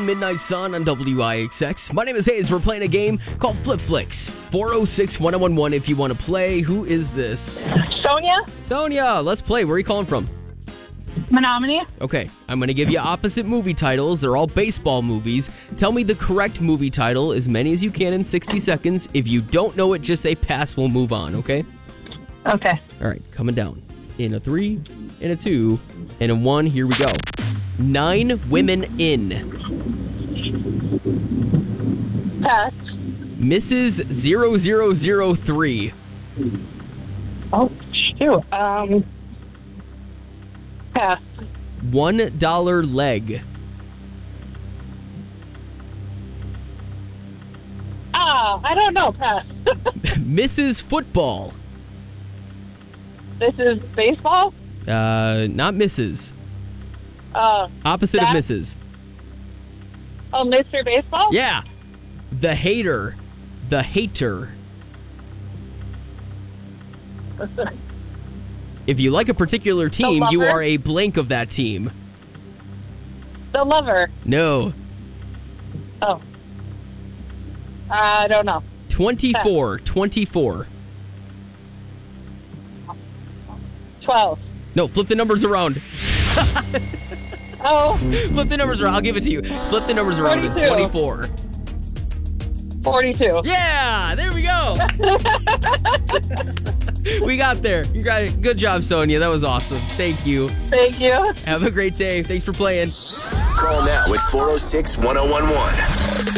Midnight Sun on WIXX. My name is Hayes. We're playing a game called Flip Flicks. 406-1011 if you want to play. Who is this? Sonia? Sonia, let's play. Where are you calling from? Menominee? Okay, I'm going to give you opposite movie titles. They're all baseball movies. Tell me the correct movie title, as many as you can in 60 seconds. If you don't know it, just say pass. We'll move on, okay? Okay. All right, coming down. In a 3, in a 2, and a 1. Here we go. 9 Women In. Pass. Mrs. 0003. Oh, shoot. Pass. $1 Leg. I don't know. Pass. Mrs. Football. This is baseball? Not Mrs. Opposite of Mrs. Oh, Mr. Baseball? Yeah. The Hater. The Hater. If you like a particular team, you are a blank of that team. The Lover. No. Oh. I don't know. 24. 24. 12. No, flip the numbers around. Oh. Flip the numbers around. I'll give it to you. Flip the numbers around. 42. 24. 42. Yeah, there we go. We got there. You got it. Good job, Sonia. That was awesome. Thank you. Thank you. Have a great day. Thanks for playing. Call now at 406-1011.